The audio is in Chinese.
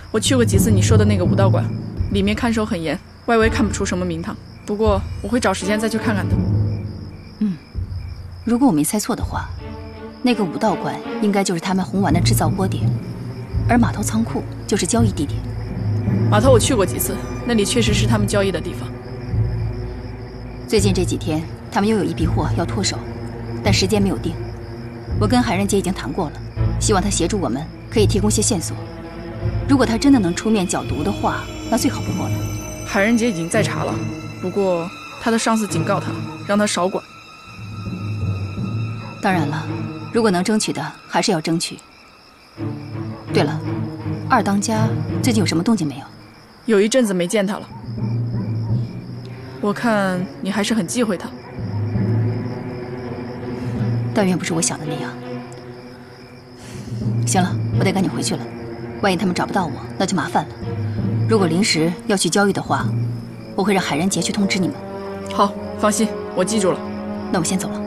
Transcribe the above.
我去过几次你说的那个武道馆，里面看守很严，外围看不出什么名堂。不过我会找时间再去看看的。 如果我没猜错的话，那个武道馆应该就是他们红丸的制造窝点，而码头仓库就是交易地点。 码头我去过几次，那里确实是他们交易的地方。 最近这几天，他们又有一批货要脱手，但时间没有定。我跟海人姐已经谈过了，希望她协助我们，可以提供些线索。如果她真的能出面剿毒的话，那最好不过了。 海人姐已经在查了，不过她的上司警告她，让她少管。 当然了，如果能争取的，还是要争取。对了，二当家最近有什么动静没有？ 有一阵子没见他了。我看你还是很忌讳他。 但愿不是我想的那样。行了，我得赶紧回去了。万一他们找不到我，那就麻烦了。如果临时要去交易的话，我会让海人杰去通知你们。 好，放心，我记住了。 那我先走了。